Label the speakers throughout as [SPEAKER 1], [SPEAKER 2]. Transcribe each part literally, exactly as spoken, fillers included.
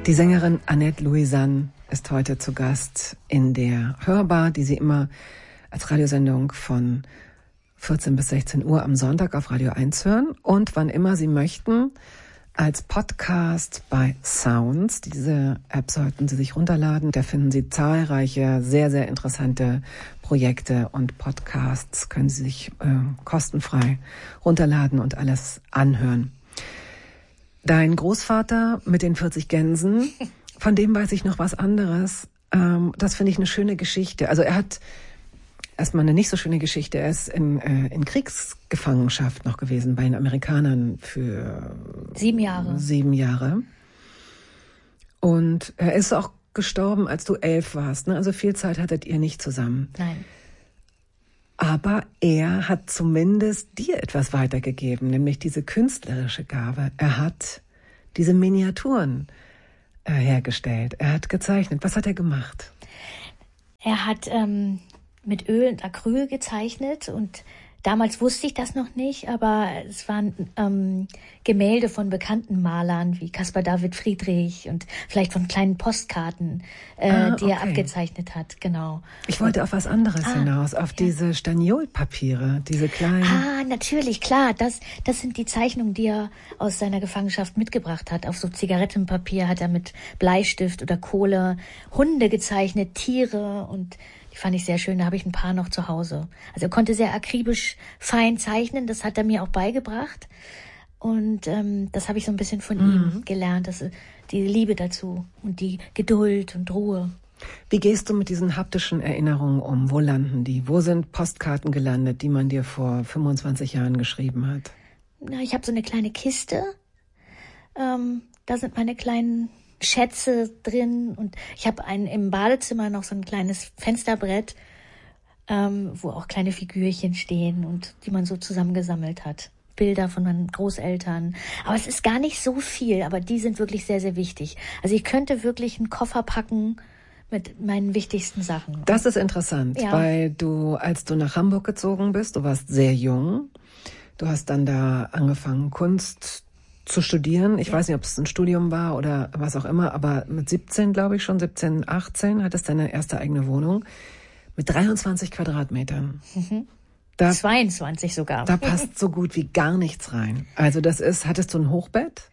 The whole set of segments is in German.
[SPEAKER 1] Die Sängerin Annette Louisanne ist heute zu Gast in der Hörbar, die sie immer als Radiosendung von vierzehn bis sechzehn Uhr am Sonntag auf Radio eins hören und wann immer Sie möchten als Podcast bei Sounds. Diese App sollten Sie sich runterladen. Da finden Sie zahlreiche, sehr, sehr interessante Projekte und Podcasts. Können Sie sich äh, kostenfrei runterladen und alles anhören. Dein Großvater mit den vierzig Gänsen, von dem weiß ich noch was anderes. Ähm, das finde ich eine schöne Geschichte. Also er hat erstmal eine nicht so schöne Geschichte. Er ist in, äh, in Kriegsgefangenschaft noch gewesen bei den Amerikanern für
[SPEAKER 2] sieben Jahre.
[SPEAKER 1] Sieben Jahre. Und er ist auch gestorben, als du elf warst. Ne? Also viel Zeit hattet ihr nicht zusammen.
[SPEAKER 2] Nein.
[SPEAKER 1] Aber er hat zumindest dir etwas weitergegeben, nämlich diese künstlerische Gabe. Er hat diese Miniaturen äh, hergestellt. Er hat gezeichnet. Was hat er gemacht?
[SPEAKER 2] Er hat ähm, mit Öl und Acryl gezeichnet und damals wusste ich das noch nicht, aber es waren ähm, Gemälde von bekannten Malern wie Caspar David Friedrich und vielleicht von kleinen Postkarten, äh,
[SPEAKER 1] ah,
[SPEAKER 2] die
[SPEAKER 1] okay.
[SPEAKER 2] er abgezeichnet hat, genau.
[SPEAKER 1] Ich wollte auf was anderes ah, hinaus, auf ja. diese Staniolpapiere, diese kleinen...
[SPEAKER 2] Ah, natürlich, klar, das, das sind die Zeichnungen, die er aus seiner Gefangenschaft mitgebracht hat. Auf so Zigarettenpapier hat er mit Bleistift oder Kohle Hunde gezeichnet, Tiere und... Die fand ich sehr schön, da habe ich ein paar noch zu Hause. Also er konnte sehr akribisch fein zeichnen, das hat er mir auch beigebracht. Und ähm, das habe ich so ein bisschen von mhm. ihm gelernt, dass, die Liebe dazu und die Geduld und Ruhe.
[SPEAKER 1] Wie gehst du mit diesen haptischen Erinnerungen um? Wo landen die? Wo sind Postkarten gelandet, die man dir vor fünfundzwanzig Jahren geschrieben hat?
[SPEAKER 2] Na, ich habe so eine kleine Kiste, ähm, da sind meine kleinen... Schätze drin und ich habe ein im Badezimmer noch so ein kleines Fensterbrett, ähm, wo auch kleine Figürchen stehen und die man so zusammengesammelt hat. Bilder von meinen Großeltern. Aber es ist gar nicht so viel, aber die sind wirklich sehr, sehr wichtig. Also ich könnte wirklich einen Koffer packen mit meinen wichtigsten Sachen.
[SPEAKER 1] Das ist interessant, ja. Weil du, als du nach Hamburg gezogen bist, du warst sehr jung, du hast dann da angefangen, Kunst zu studieren. Ich ja. weiß nicht, ob es ein Studium war oder was auch immer, aber mit siebzehn, glaube ich schon, siebzehn, achtzehn, hattest deine erste eigene Wohnung mit dreiundzwanzig Quadratmetern.
[SPEAKER 2] Mhm.
[SPEAKER 1] Da,
[SPEAKER 2] zweiundzwanzig sogar.
[SPEAKER 1] Da passt so gut wie gar nichts rein. Also das ist, hattest du ein Hochbett?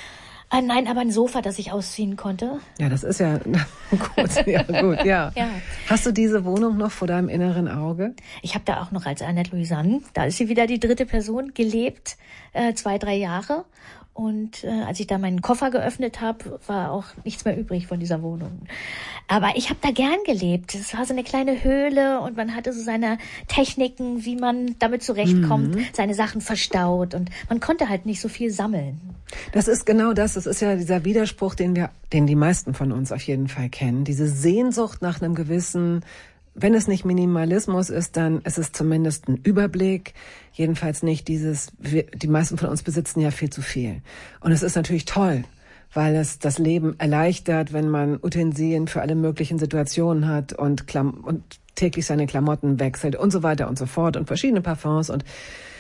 [SPEAKER 2] Ah, nein, aber ein Sofa, das ich ausziehen konnte.
[SPEAKER 1] Ja, das ist ja gut. Ja, gut, ja.
[SPEAKER 2] ja.
[SPEAKER 1] Hast du diese Wohnung noch vor deinem inneren Auge?
[SPEAKER 2] Ich habe da auch noch als Annette Louisanne, da ist sie wieder die dritte Person, gelebt, äh, zwei, drei Jahre. Und äh, als ich da meinen Koffer geöffnet habe, war auch nichts mehr übrig von dieser Wohnung. Aber ich habe da gern gelebt. Es war so eine kleine Höhle und man hatte so seine Techniken, wie man damit zurechtkommt, mhm. seine Sachen verstaut und man konnte halt nicht so viel sammeln.
[SPEAKER 1] Das ist genau das. Das ist ja dieser Widerspruch, den wir, den die meisten von uns auf jeden Fall kennen. Diese Sehnsucht nach einem gewissen, wenn es nicht Minimalismus ist, dann ist es zumindest ein Überblick. Jedenfalls nicht dieses, wir, die meisten von uns besitzen ja viel zu viel. Und es ist natürlich toll, weil es das Leben erleichtert, wenn man Utensilien für alle möglichen Situationen hat und, Klam- und täglich seine Klamotten wechselt und so weiter und so fort und verschiedene Parfums und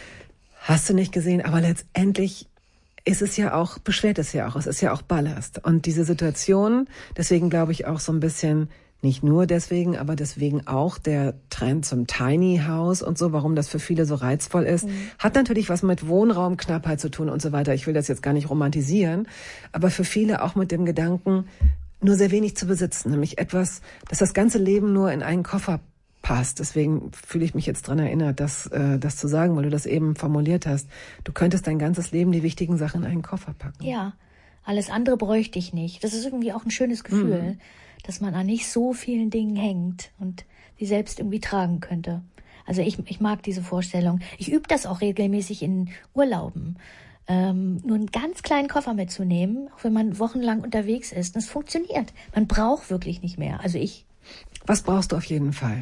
[SPEAKER 1] hast du nicht gesehen. Aber letztendlich ist es ja auch, beschwert es ja auch, es ist ja auch Ballast. Und diese Situation, deswegen glaube ich auch so ein bisschen, nicht nur deswegen, aber deswegen auch der Trend zum Tiny House und so, warum das für viele so reizvoll ist, mhm. hat natürlich was mit Wohnraumknappheit zu tun und so weiter. Ich will das jetzt gar nicht romantisieren, aber für viele auch mit dem Gedanken, nur sehr wenig zu besitzen, nämlich etwas, dass das ganze Leben nur in einen Koffer passt. Deswegen fühle ich mich jetzt dran erinnert, das, äh, das zu sagen, weil du das eben formuliert hast. Du könntest dein ganzes Leben die wichtigen Sachen in einen Koffer packen.
[SPEAKER 2] Ja, alles andere bräuchte ich nicht. Das ist irgendwie auch ein schönes Gefühl. Mhm. Dass man an nicht so vielen Dingen hängt und die selbst irgendwie tragen könnte. Also ich, ich mag diese Vorstellung. Ich übe das auch regelmäßig in Urlauben. Ähm, nur einen ganz kleinen Koffer mitzunehmen, auch wenn man wochenlang unterwegs ist. Und es funktioniert. Man braucht wirklich nicht mehr. Also ich.
[SPEAKER 1] Was brauchst du auf jeden Fall?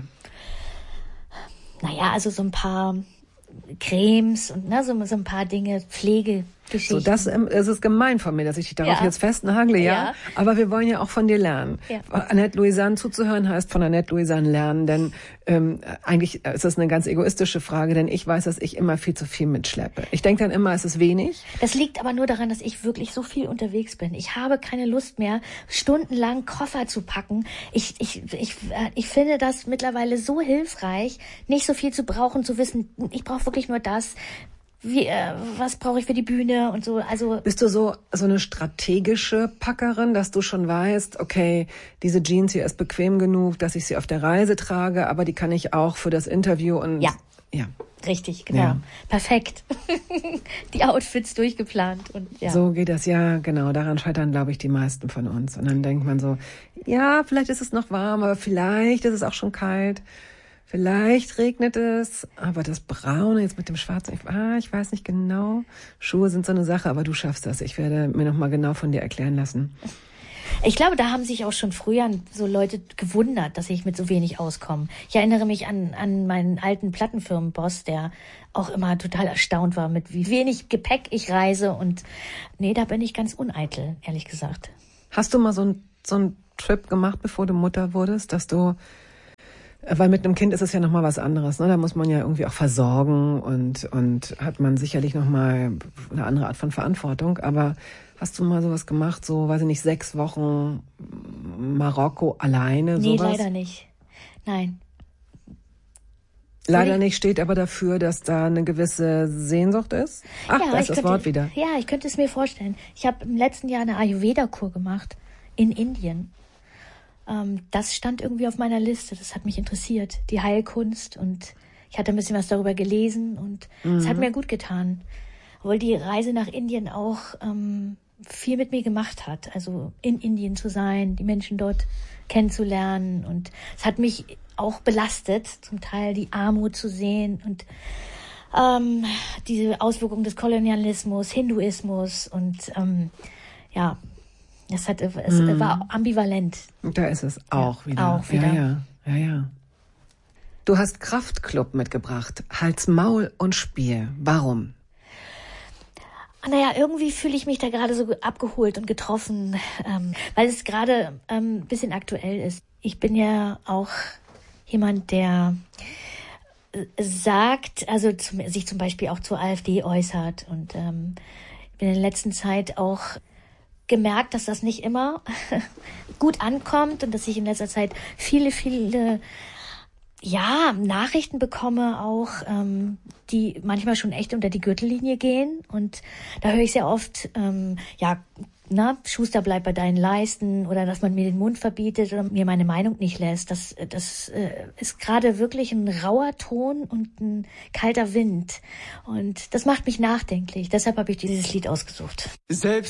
[SPEAKER 2] Naja, also so ein paar Cremes und ne, so, so ein paar Dinge, Pflege,
[SPEAKER 1] So, das ähm, es ist gemein von mir, dass ich dich darauf
[SPEAKER 2] Ja.
[SPEAKER 1] jetzt festnagle, ja?
[SPEAKER 2] Ja.
[SPEAKER 1] Aber wir wollen ja auch von dir lernen.
[SPEAKER 2] Ja.
[SPEAKER 1] Annette Louisanne zuzuhören heißt von Annette Louisanne lernen, denn ähm, eigentlich ist das eine ganz egoistische Frage, denn ich weiß, dass ich immer viel zu viel mitschleppe. Ich denke dann immer, es ist wenig.
[SPEAKER 2] Das liegt aber nur daran, dass ich wirklich so viel unterwegs bin. Ich habe keine Lust mehr, stundenlang Koffer zu packen. Ich, ich, ich, äh, ich finde das mittlerweile so hilfreich, nicht so viel zu brauchen, zu wissen, ich brauche wirklich nur das. Wie, äh, was brauche ich für die Bühne und so. Also
[SPEAKER 1] Bist du so so eine strategische Packerin, dass du schon weißt, okay, diese Jeans hier ist bequem genug, dass ich sie auf der Reise trage, aber die kann ich auch für das Interview und
[SPEAKER 2] Ja.
[SPEAKER 1] ja.
[SPEAKER 2] richtig, genau.
[SPEAKER 1] Ja.
[SPEAKER 2] Perfekt. Die Outfits durchgeplant und ja.
[SPEAKER 1] So geht das, ja, genau. Daran scheitern, glaube ich, die meisten von uns. Und dann denkt man so, ja, vielleicht ist es noch warm, aber vielleicht ist es auch schon kalt. Vielleicht regnet es, aber das Braune jetzt mit dem Schwarzen, ich, ah, ich weiß nicht genau. Schuhe sind so eine Sache, aber du schaffst das. Ich werde mir nochmal genau von dir erklären lassen.
[SPEAKER 2] Ich glaube, da haben sich auch schon früher so Leute gewundert, dass ich mit so wenig auskomme. Ich erinnere mich an, an meinen alten Plattenfirmenboss, der auch immer total erstaunt war, mit wie wenig Gepäck ich reise. Und nee, da bin ich ganz uneitel, ehrlich gesagt.
[SPEAKER 1] Hast du mal so einen so einen Trip gemacht, bevor du Mutter wurdest, dass du, weil mit einem Kind ist es ja nochmal was anderes, ne? Da muss man ja irgendwie auch versorgen und, und hat man sicherlich nochmal eine andere Art von Verantwortung. Aber hast du mal sowas gemacht, so, weiß ich nicht, sechs Wochen Marokko alleine,
[SPEAKER 2] Nee,
[SPEAKER 1] sowas?
[SPEAKER 2] leider nicht. Nein.
[SPEAKER 1] Leider
[SPEAKER 2] Soll ich-
[SPEAKER 1] nicht, steht aber dafür, dass da eine gewisse Sehnsucht ist. Ach,
[SPEAKER 2] Ja,
[SPEAKER 1] da ist
[SPEAKER 2] ich
[SPEAKER 1] das
[SPEAKER 2] könnte-
[SPEAKER 1] Wort wieder.
[SPEAKER 2] Ja, ich könnte es mir vorstellen. Ich habe im letzten Jahr eine Ayurveda-Kur gemacht in Indien. Ähm, das stand irgendwie auf meiner Liste. Das hat mich interessiert, die Heilkunst. Und ich hatte ein bisschen was darüber gelesen und es
[SPEAKER 1] Mhm.
[SPEAKER 2] hat mir gut getan. Obwohl die Reise nach Indien auch ähm, viel mit mir gemacht hat. Also in Indien zu sein, die Menschen dort kennenzulernen. Und es hat mich auch belastet, zum Teil die Armut zu sehen und ähm, diese Auswirkungen des Kolonialismus, Hinduismus und ähm, ja, es hat, es
[SPEAKER 1] Mhm.
[SPEAKER 2] war ambivalent.
[SPEAKER 1] Da ist es auch
[SPEAKER 2] Ja,
[SPEAKER 1] wieder.
[SPEAKER 2] auch wieder.
[SPEAKER 1] Ja, ja, ja, ja. Du hast Kraftclub mitgebracht. Hals, Maul und Spiel. Warum?
[SPEAKER 2] Naja, irgendwie fühle ich mich da gerade so abgeholt und getroffen, ähm, weil es gerade ähm, ein bisschen aktuell ist. Ich bin ja auch jemand, der äh, sagt, also zum, sich zum Beispiel auch zur AfD äußert. Und ähm, ich bin in der letzten Zeit auch gemerkt, dass das nicht immer gut ankommt und dass ich in letzter Zeit viele, viele ja, Nachrichten bekomme auch, ähm, die manchmal schon echt unter die Gürtellinie gehen. Und da höre ich sehr oft, ähm, ja, na, Schuster, bleib bei deinen Leisten oder dass man mir den Mund verbietet oder mir meine Meinung nicht lässt. Das, das äh, ist gerade wirklich ein rauer Ton und ein kalter Wind. Und das macht mich nachdenklich. Deshalb habe ich dieses Lied ausgesucht.
[SPEAKER 3] Selbst